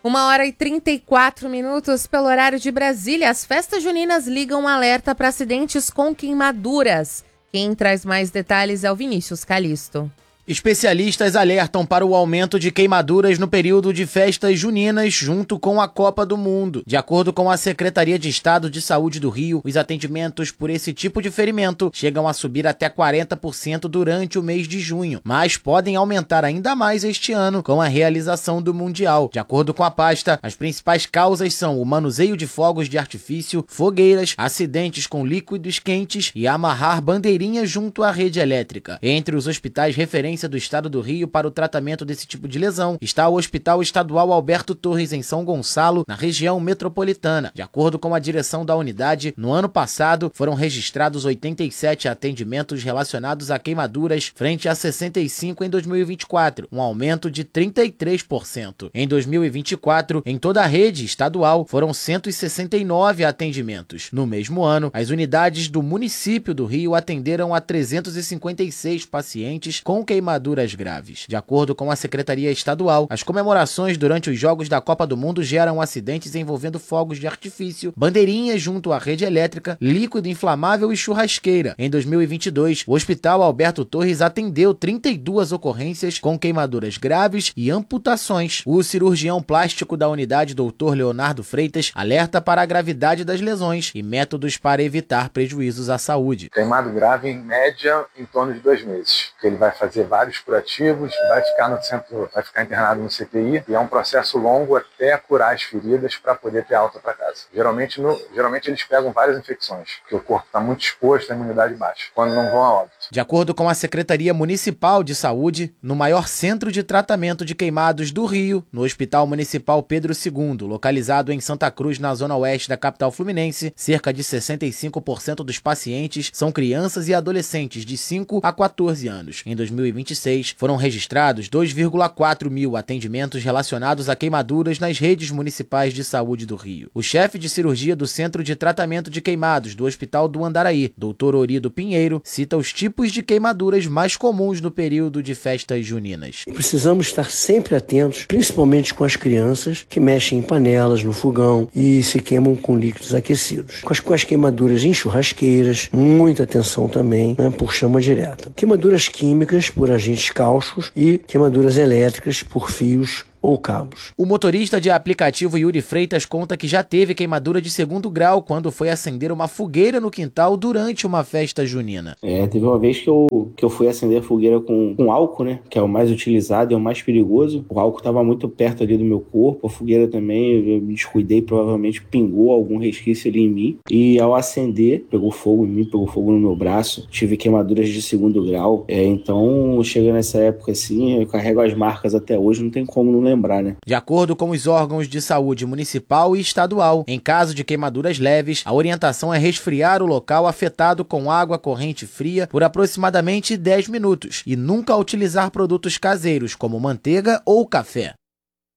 1h34 pelo horário de Brasília. As festas juninas ligam um alerta para acidentes com queimaduras. Quem traz mais detalhes é o Vinícius Calisto. Especialistas alertam para o aumento de queimaduras no período de festas juninas junto com a Copa do Mundo. De acordo com a Secretaria de Estado de Saúde do Rio, os atendimentos por esse tipo de ferimento chegam a subir até 40% durante o mês de junho, mas podem aumentar ainda mais este ano com a realização do Mundial. De acordo com a pasta, as principais causas são o manuseio de fogos de artifício, fogueiras, acidentes com líquidos quentes e amarrar bandeirinhas junto à rede elétrica. Entre os hospitais referentes do Estado do Rio para o tratamento desse tipo de lesão está o Hospital Estadual Alberto Torres, em São Gonçalo, na região metropolitana. De acordo com a direção da unidade, no ano passado foram registrados 87 atendimentos relacionados a queimaduras frente a 65 em 2024, um aumento de 33%. Em 2024, em toda a rede estadual, foram 169 atendimentos. No mesmo ano, as unidades do município do Rio atenderam a 356 pacientes com queimaduras graves. De acordo com a Secretaria Estadual, as comemorações durante os Jogos da Copa do Mundo geram acidentes envolvendo fogos de artifício, bandeirinhas junto à rede elétrica, líquido inflamável e churrasqueira. Em 2022, o Hospital Alberto Torres atendeu 32 ocorrências com queimaduras graves e amputações. O cirurgião plástico da unidade, Dr. Leonardo Freitas, alerta para a gravidade das lesões e métodos para evitar prejuízos à saúde. Queimado grave, em média, em torno de 2 meses, que ele vai fazer vários curativos, vai ficar no centro, vai ficar internado no CTI e é um processo longo até curar as feridas para poder ter alta para casa. Geralmente eles pegam várias infecções, porque o corpo está muito exposto, a imunidade baixa, quando não vão a óbito. De acordo com a Secretaria Municipal de Saúde, no maior centro de tratamento de queimados do Rio, no Hospital Municipal Pedro II, localizado em Santa Cruz, na zona oeste da capital fluminense, cerca de 65% dos pacientes são crianças e adolescentes de 5 a 14 anos. Em 2026, foram registrados 2,4 mil atendimentos relacionados a queimaduras nas redes municipais de saúde do Rio. O chefe de cirurgia do Centro de Tratamento de Queimados do Hospital do Andaraí, Dr. Orido Pinheiro, cita os tipos de queimaduras mais comuns no período de festas juninas. Precisamos estar sempre atentos, principalmente com as crianças que mexem em panelas, no fogão e se queimam com líquidos aquecidos. Com as queimaduras em churrasqueiras, muita atenção também, por chama direta. Queimaduras químicas por agentes cáusticos e queimaduras elétricas por fios ou cabos. O motorista de aplicativo Yuri Freitas conta que já teve queimadura de 2º grau quando foi acender uma fogueira no quintal durante uma festa junina. Teve uma vez que eu fui acender a fogueira com álcool, né? Que é o mais utilizado e é o mais perigoso. O álcool estava muito perto ali do meu corpo, a fogueira também, eu me descuidei, provavelmente pingou algum resquício ali em mim. E ao acender, pegou fogo em mim, pegou fogo no meu braço. Tive queimaduras de 2º grau. Então, chega nessa época assim, eu carrego as marcas até hoje, não tem como não lembrar, né? De acordo com os órgãos de saúde municipal e estadual, em caso de queimaduras leves, a orientação é resfriar o local afetado com água corrente fria por aproximadamente 10 minutos e nunca utilizar produtos caseiros como manteiga ou café.